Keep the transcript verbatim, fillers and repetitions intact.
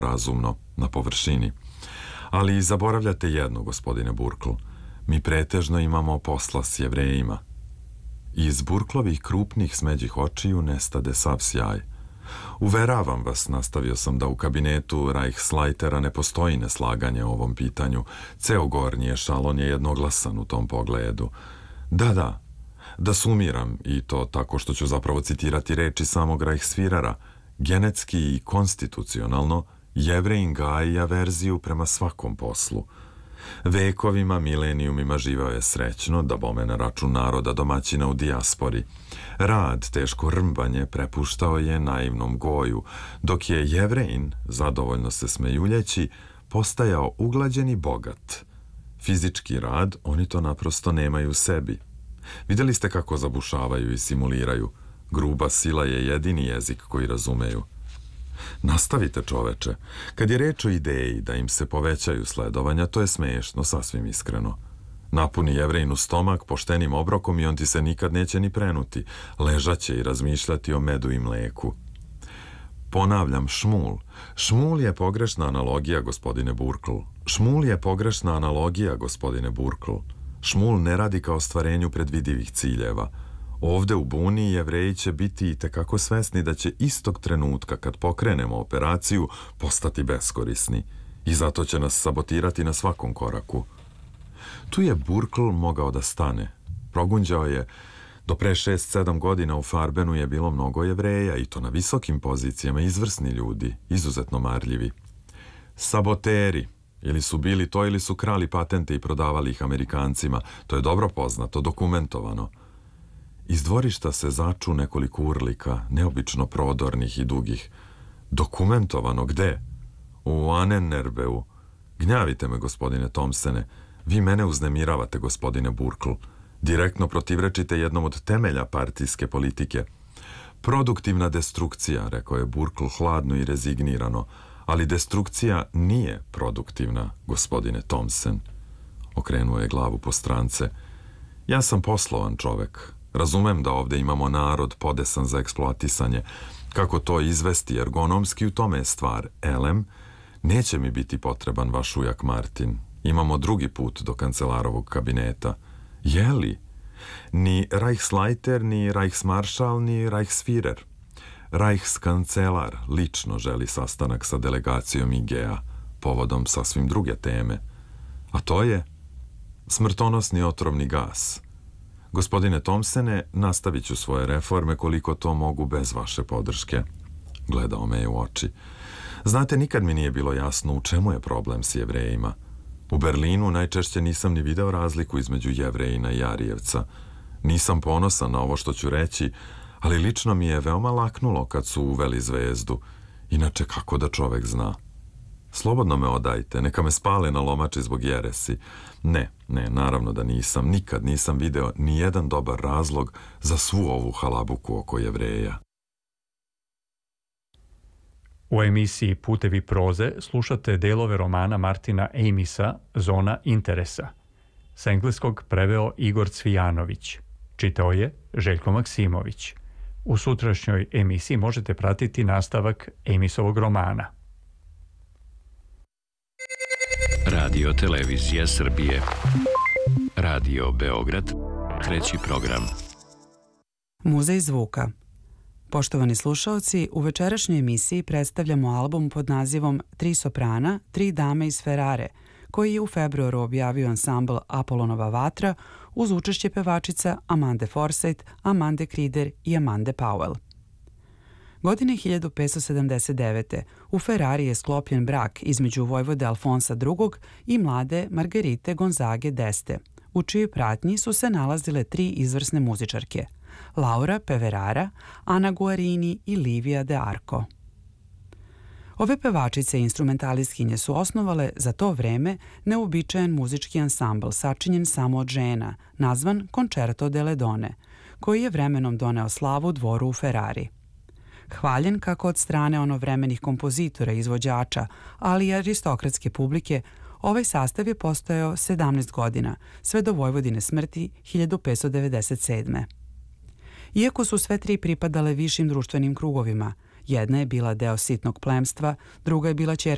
razumno na površini. Ali zaboravljate jedno, gospodine Burkl. Mi pretežno imamo posla s Jevrejima. Iz Burklovih krupnih smeđih očiju nestade sav sjaj. Uveravam vas, nastavio sam, da u kabinetu Reichsleitera ne postoji neslaganje o ovom pitanju. Ceo gornji ešalon je jednoglasan u tom pogledu. Da, da, da sumiram, i to tako što ću zapravo citirati reči samog Reichsführera, genetski i konstitucionalno, Jevrejin gaji averziju prema svakom poslu. Vekovima, milenijumima živeo je srećno, da bome na račun naroda domaćina u dijaspori. Rad, teško rmbanje prepuštao je naivnom goju, dok je Jevrejin, zadovoljno se smejuljeći, postajao uglađen i bogat. Fizički rad oni to naprosto nemaju u sebi. Vidjeli ste kako zabušavaju i simuliraju. Gruba sila je jedini jezik koji razumeju. Nastavite, čoveče. Kad je reč o ideji da im se povećaju sledovanja, to je smešno, sasvim iskreno. Napuni Jevrejinu stomak poštenim obrokom i on ti se nikad neće ni prenuti. Ležaće i razmišljati o medu i mleku. Ponavljam, šmul. Šmul je pogrešna analogija, gospodine Burkl. Šmul je pogrešna analogija, gospodine Burkl. Šmul ne radi kao ostvarenju predvidivih ciljeva. Ovde u Buni Jevreji će biti i tekako svesni da će istog trenutka kad pokrenemo operaciju postati beskorisni i zato će nas sabotirati na svakom koraku. Tu je Burkl mogao da stane. Progunđao je, do pre šest sedam godina u Farbenu je bilo mnogo Jevreja i to na visokim pozicijama, izvrsni ljudi, izuzetno marljivi. Saboteri, ili su bili to ili su krali patente i prodavali ih Amerikancima, to je dobro poznato, dokumentovano. Iz dvorišta se začu nekoliko urlika, neobično prodornih i dugih. Dokumentovano gde? U Annenerbeu. Gnjavite me, gospodine Thompsone. Vi mene uznemiravate, gospodine Burkl. Direktno protivrečite jednom od temelja partijske politike. Produktivna destrukcija, rekao je Burkl hladno i rezignirano, ali destrukcija nije produktivna, gospodine Thompson. Okrenuo je glavu po strance. Ja sam poslovan čovek. Razumem da ovde imamo narod podesan za eksploatisanje. Kako to izvesti ergonomski, u tome je stvar. Elem, neće mi biti potreban vaš ujak Martin. Imamo drugi put do kancelarovog kabineta. Je li? Ni Reichsleiter, ni Reichsmaršal, ni Reichsführer. Reichskancelar lično želi sastanak sa delegacijom I G A, povodom sasvim druge teme. A to je smrtonosni otrovni gas. Gospodine Thompsone, nastavit ću svoje reforme koliko to mogu bez vaše podrške. Gledao me je u oči. Znate, nikad mi nije bilo jasno u čemu je problem s Jevrejima. U Berlinu najčešće nisam ni video razliku između Jevrejina i Arijevca. Nisam ponosan na ovo što ću reći, ali lično mi je veoma laknulo kad su uveli zvezdu. Inače, kako da čovek zna? Slobodno me odajte, neka me spale na lomači zbog jeresi. Ne, ne, naravno da nisam. Nikad nisam video ni jedan dobar razlog za svu ovu halabuku oko Jevreja. U emisiji Putevi proze slušate delove romana Martina Amisa Zona interesa. S engleskog preveo Igor Cvijanović. Čitao je Željko Maksimović. U sutrašnjoj emisiji možete pratiti nastavak Amisovog romana. Radio Televizija Srbije. Radio Beograd. Treći program. Muzej zvuka. Poštovani slušaoci, u večerašnjoj emisiji predstavljamo album pod nazivom Tri soprana, tri dame iz Ferrare, koji je u februaru objavio ansambl Apolonova vatra uz učešće pevačica Amande Forsyth, Amande Krider i Amande Powell. Godine hiljadu petsto sedamdeset devete. u Ferrari je sklopljen brak između vojvode Alfonsa drugog i mlade Margarite Gonzage d'Este, u čijoj pratnji su se nalazile tri izvrsne muzičarke – Laura Peverara, Ana Guarini i Livia de Arco. Ove pevačice i instrumentalistkinje su osnovale za to vreme neuobičajen muzički ansambl sačinjen samo od žena, nazvan Concerto delle Donne, koji je vremenom doneo slavu dvoru u Ferrari. Hvaljen kako od strane onovremenih kompozitora i izvođača, ali i aristokratske publike, ovaj sastav je postojao sedamnaest godina, sve do Vojvodine smrti hiljadu petsto devedeset sedme. Iako su sve tri pripadale višim društvenim krugovima, jedna je bila deo sitnog plemstva, druga je bila ćerka